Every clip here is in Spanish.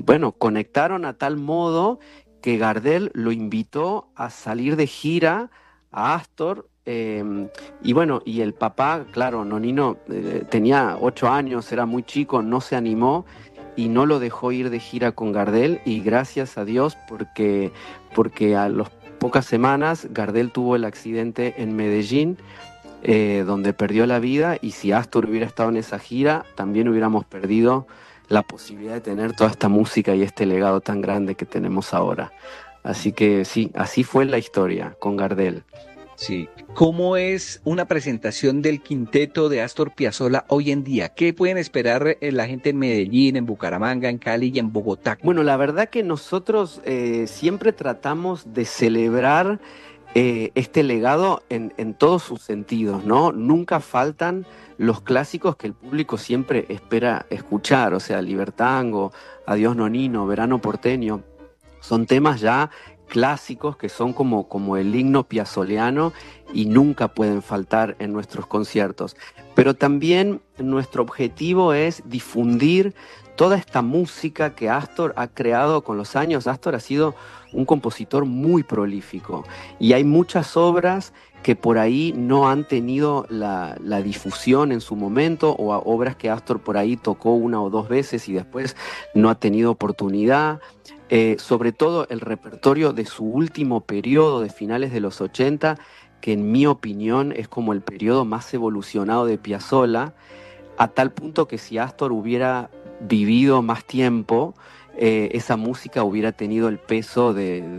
bueno, conectaron a tal modo que Gardel lo invitó a salir de gira a Astor. Y bueno, y el papá, claro, Nonino tenía 8 años, era muy chico, no se animó y no lo dejó ir de gira con Gardel, y gracias a Dios porque a las pocas semanas Gardel tuvo el accidente en Medellín, donde perdió la vida, y si Astor hubiera estado en esa gira, también hubiéramos perdido la posibilidad de tener toda esta música y este legado tan grande que tenemos ahora. Así que sí, así fue la historia con Gardel. Sí. ¿Cómo es una presentación del quinteto de Astor Piazzolla hoy en día? ¿Qué pueden esperar la gente en Medellín, en Bucaramanga, en Cali y en Bogotá? Bueno, la verdad que nosotros siempre tratamos de celebrar este legado en todos sus sentidos, ¿no? Nunca faltan los clásicos que el público siempre espera escuchar, o sea, Libertango, Adiós Nonino, Verano Porteño. Son temas ya clásicos que son como el himno piazzoleano y nunca pueden faltar en nuestros conciertos. Pero también nuestro objetivo es difundir toda esta música que Astor ha creado con los años. Astor ha sido un compositor muy prolífico y hay muchas obras que por ahí no han tenido la difusión en su momento, o obras que Astor por ahí tocó una o dos veces y después no ha tenido oportunidad. Sobre todo el repertorio de su último periodo de finales de los 80, que en mi opinión es como el periodo más evolucionado de Piazzolla, a tal punto que si Astor hubiera vivido más tiempo, esa música hubiera tenido el peso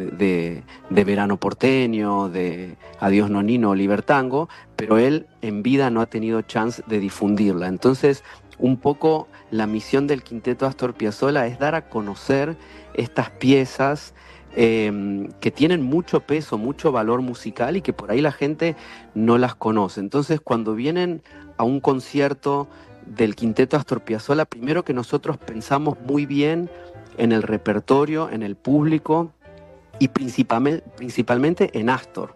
de Verano Porteño, de Adiós Nonino o Libertango, pero él en vida no ha tenido chance de difundirla. Entonces, un poco la misión del Quinteto Astor Piazzolla es dar a conocer estas piezas que tienen mucho peso, mucho valor musical y que por ahí la gente no las conoce. Entonces, cuando vienen a un concierto del Quinteto Astor Piazzolla, primero que nosotros pensamos muy bien en el repertorio, en el público y principalmente en Astor.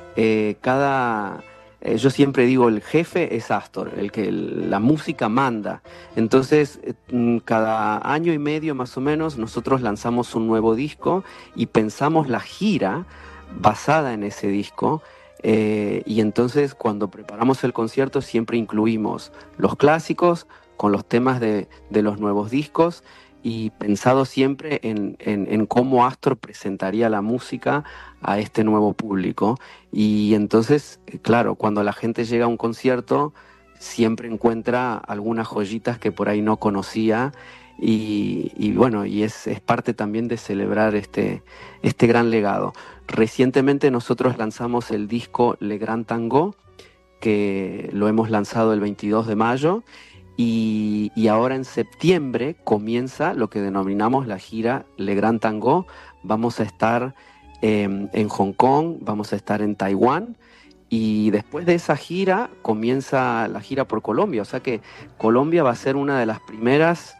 Yo siempre digo, el jefe es Astor, el que la música manda. Entonces, cada año y medio más o menos, nosotros lanzamos un nuevo disco y pensamos la gira basada en ese disco. Y entonces, cuando preparamos el concierto, siempre incluimos los clásicos con los temas de los nuevos discos, y pensado siempre en cómo Astor presentaría la música a este nuevo público. Y entonces, claro, cuando la gente llega a un concierto, siempre encuentra algunas joyitas que por ahí no conocía. Y bueno, y es parte también de celebrar este gran legado. Recientemente nosotros lanzamos el disco Le Grand Tango, que lo hemos lanzado el 22 de mayo, y ahora en septiembre comienza lo que denominamos la gira Le Grand Tango. Vamos a estar en Hong Kong, vamos a estar en Taiwán, y después de esa gira comienza la gira por Colombia. O sea que Colombia va a ser una de las primeras,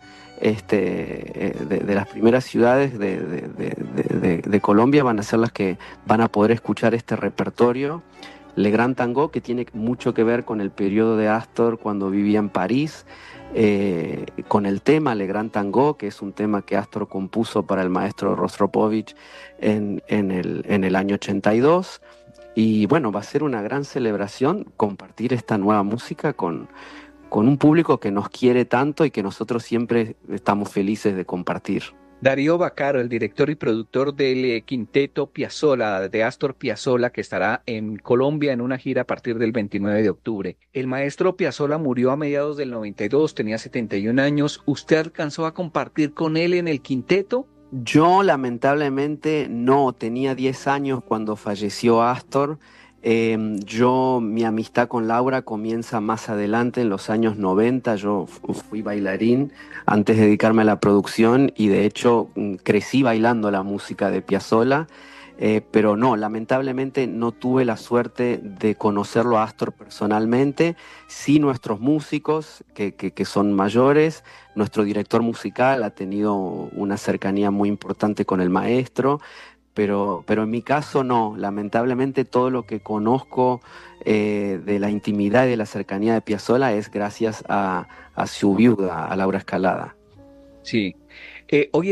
de las primeras ciudades de Colombia, van a ser las que van a poder escuchar este repertorio Le Grand Tango, que tiene mucho que ver con el periodo de Astor cuando vivía en París, con el tema Le Grand Tango, que es un tema que Astor compuso para el maestro Rostropovich en el año 82. Y bueno, va a ser una gran celebración compartir esta nueva música con un público que nos quiere tanto y que nosotros siempre estamos felices de compartir. Darío Baccaro, el director y productor del Quinteto Piazzolla, de Astor Piazzolla, que estará en Colombia en una gira a partir del 29 de octubre. El maestro Piazzolla murió a mediados del 92, tenía 71 años. ¿Usted alcanzó a compartir con él en el quinteto? Yo lamentablemente no, tenía 10 años cuando falleció Astor. Mi amistad con Laura comienza más adelante, en los años 90. Yo fui bailarín antes de dedicarme a la producción, y de hecho crecí bailando la música de Piazzolla. Pero no, lamentablemente no tuve la suerte de conocerlo a Astor personalmente. Sí, nuestros músicos que son mayores, nuestro director musical ha tenido una cercanía muy importante con el maestro, pero en mi caso no. Lamentablemente todo lo que conozco de la intimidad y de la cercanía de Piazzolla es gracias a su viuda, a Laura Escalada. Sí. Hoy